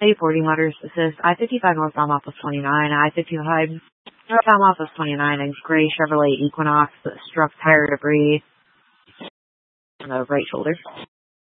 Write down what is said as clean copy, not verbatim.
A40 Motors Assist, I-55 northbound off of 29, I-55 northbound off of 29, and gray Chevrolet Equinox that struck tire debris on the right shoulder.